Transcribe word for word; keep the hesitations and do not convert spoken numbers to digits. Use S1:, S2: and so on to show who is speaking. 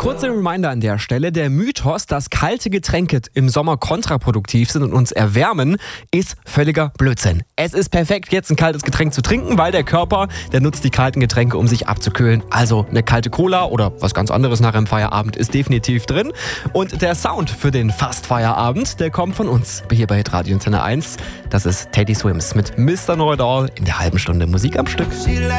S1: Kurzer Reminder an der Stelle, der Mythos, dass kalte Getränke im Sommer kontraproduktiv sind und uns erwärmen, ist völliger Blödsinn. Es ist perfekt, jetzt ein kaltes Getränk zu trinken, weil der Körper, der nutzt die kalten Getränke, um sich abzukühlen. Also eine kalte Cola oder was ganz anderes nach einem Feierabend ist definitiv drin. Und der Sound für den Fast-Feierabend, der kommt von uns hier bei Radio Antenne eins. Das ist Teddy Swims mit Mister Know-It-All in der halben Stunde Musik am Stück.